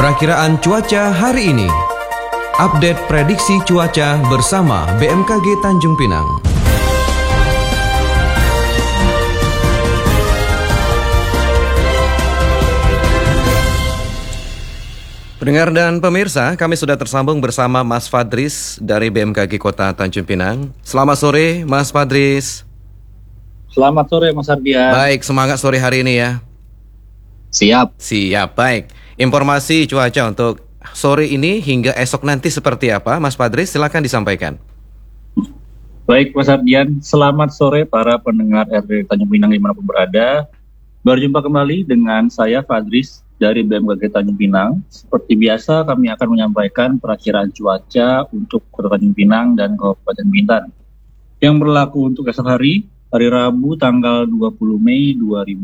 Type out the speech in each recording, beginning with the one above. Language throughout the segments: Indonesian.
Perakiraan cuaca hari ini. Update prediksi cuaca bersama BMKG Tanjung Pinang. Pendengar dan pemirsa, kami sudah tersambung bersama Mas Fadris dari BMKG Kota Tanjung Pinang. Selamat sore, Mas Fadris. Selamat sore, Mas Ardian. Baik, semangat sore hari ini ya. Siap, baik. Informasi cuaca untuk sore ini hingga esok nanti seperti apa, Mas Fadris? Silakan disampaikan. Baik, Mas Ardian. Selamat sore para pendengar RRI Tanjung Pinang dimanapun berada. Berjumpa kembali dengan saya, Fadris, dari BMKG Tanjung Pinang. Seperti biasa, kami akan menyampaikan perakiraan cuaca untuk Kota Tanjung Pinang dan Kabupaten Bintan yang berlaku untuk esok hari Rabu tanggal 20 Mei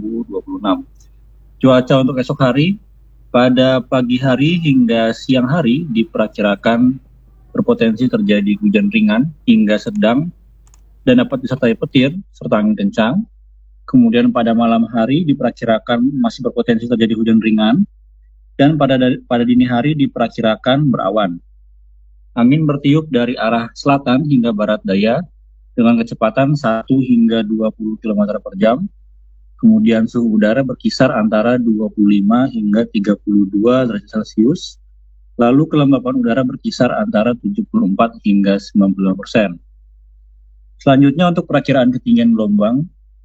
2026. Cuaca untuk esok hari, pada pagi hari hingga siang hari diperkirakan berpotensi terjadi hujan ringan hingga sedang dan dapat disertai petir serta angin kencang. Kemudian pada malam hari diperkirakan masih berpotensi terjadi hujan ringan dan pada dini hari diperkirakan berawan. Angin bertiup dari arah selatan hingga barat daya dengan kecepatan 1 hingga 20 km per jam. Kemudian suhu udara berkisar antara 25 hingga 32 derajat Celcius. Lalu kelembapan udara berkisar antara 74 hingga 95%. Selanjutnya untuk perakiraan ketinggian gelombang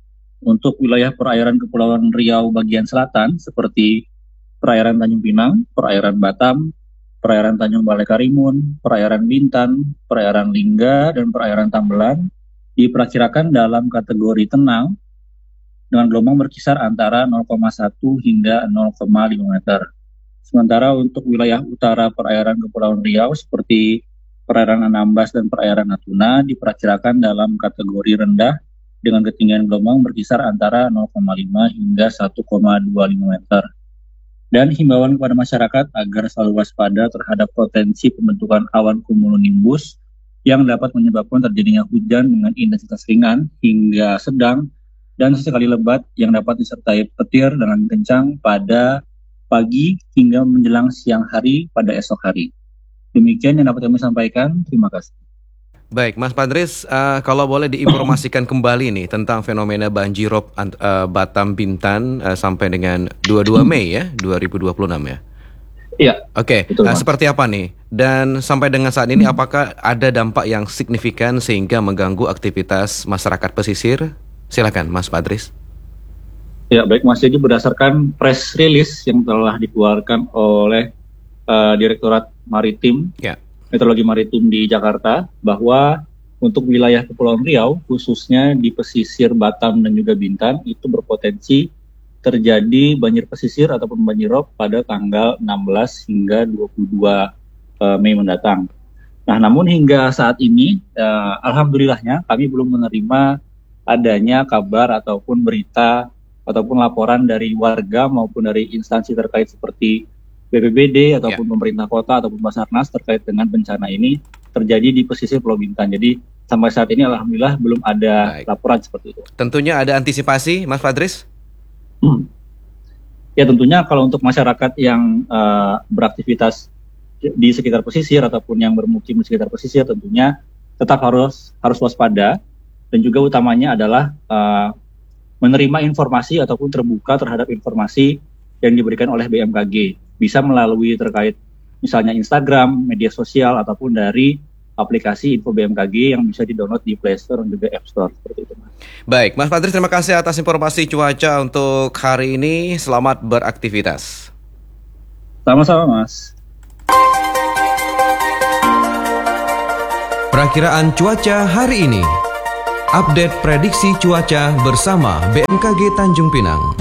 untuk wilayah perairan Kepulauan Riau bagian selatan seperti perairan Tanjung Pinang, perairan Batam, perairan Tanjung Balai Karimun, perairan Bintan, perairan Lingga, dan perairan Tambelan diperkirakan dalam kategori tenang dengan gelombang berkisar antara 0,1 hingga 0,5 meter. Sementara untuk wilayah utara perairan Kepulauan Riau seperti perairan Anambas dan perairan Natuna diperkirakan dalam kategori rendah dengan ketinggian gelombang berkisar antara 0,5 hingga 1,25 meter. Dan himbauan kepada masyarakat agar selalu waspada terhadap potensi pembentukan awan cumulonimbus yang dapat menyebabkan terjadinya hujan dengan intensitas ringan hingga sedang dan sesekali lebat yang dapat disertai petir dan angin kencang pada pagi hingga menjelang siang hari pada esok hari. Demikian yang dapat kami sampaikan. Terima kasih. Baik, Mas Fadris, kalau boleh diinformasikan kembali nih tentang fenomena banjirop Batam Bintan sampai dengan 22 Mei ya, 2026 ya? Iya. Oke, seperti apa nih? Dan sampai dengan saat ini apakah ada dampak yang signifikan sehingga mengganggu aktivitas masyarakat pesisir? Silakan, Mas Fadris. Ya, baik Mas. Jadi berdasarkan press release yang telah dikeluarkan oleh Direktorat Maritim, Meteorologi Maritim di Jakarta, bahwa untuk wilayah Kepulauan Riau, khususnya di pesisir Batam dan juga Bintan, itu berpotensi terjadi banjir pesisir ataupun banjirop pada tanggal 16 hingga 22 Mei mendatang. Nah, namun hingga saat ini, alhamdulillahnya kami belum menerima adanya kabar ataupun berita ataupun laporan dari warga maupun dari instansi terkait seperti BPBD ataupun pemerintah kota ataupun Basarnas terkait dengan bencana ini terjadi di pesisir Pulau Bintan. Jadi sampai saat ini alhamdulillah belum ada laporan seperti itu. Tentunya ada antisipasi, Mas Fadris? Ya, tentunya kalau untuk masyarakat yang beraktivitas di sekitar pesisir ataupun yang bermukim di sekitar pesisir tentunya tetap harus waspada, dan juga utamanya adalah menerima informasi ataupun terbuka terhadap informasi yang diberikan oleh BMKG. Bisa melalui terkait misalnya Instagram, media sosial, ataupun dari aplikasi info BMKG yang bisa di-download di Play Store dan juga App Store. Seperti itu. Baik, Mas Fadris, terima kasih atas informasi cuaca untuk hari ini. Selamat beraktivitas. Sama-sama, Mas. Perakiraan cuaca hari ini. Update prediksi cuaca bersama BMKG Tanjung Pinang.